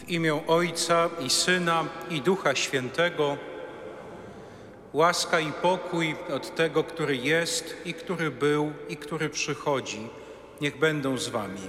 imię Ojca i Syna, i Ducha Świętego, łaska i pokój od tego, który jest i który był i który przychodzi, niech będą z wami.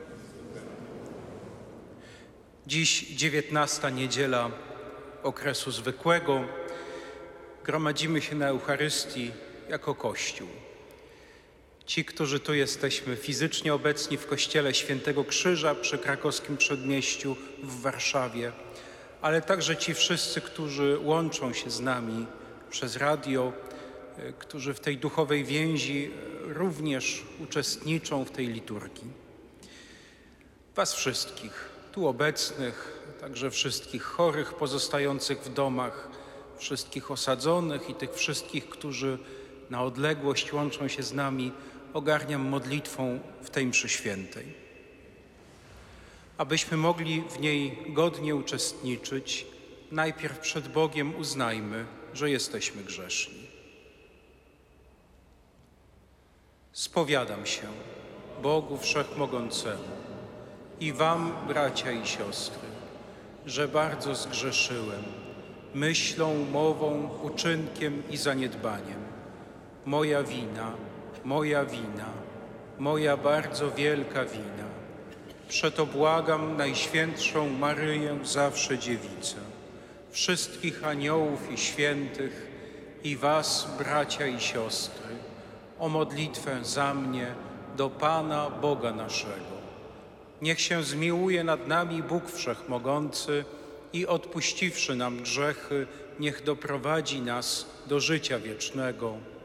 Dziś 19. niedziela okresu zwykłego. Gromadzimy się na Eucharystii jako Kościół. Ci, którzy tu jesteśmy fizycznie obecni w Kościele Świętego Krzyża przy Krakowskim Przedmieściu w Warszawie, ale także ci wszyscy, którzy łączą się z nami przez radio, którzy w tej duchowej więzi również uczestniczą w tej liturgii. Was wszystkich tu obecnych, także wszystkich chorych pozostających w domach, wszystkich osadzonych i tych wszystkich, którzy na odległość łączą się z nami, ogarniam modlitwą w tej mszy świętej. Abyśmy mogli w niej godnie uczestniczyć, najpierw przed Bogiem uznajmy, że jesteśmy grzeszni. Spowiadam się Bogu Wszechmogącemu i wam, bracia i siostry, że bardzo zgrzeszyłem myślą, mową, uczynkiem i zaniedbaniem. Moja wina, moja bardzo wielka wina. Przeto błagam Najświętszą Maryję, zawsze Dziewicę, wszystkich aniołów i świętych i was, bracia i siostry, o modlitwę za mnie do Pana Boga naszego. Niech się zmiłuje nad nami Bóg Wszechmogący i odpuściwszy nam grzechy, niech doprowadzi nas do życia wiecznego.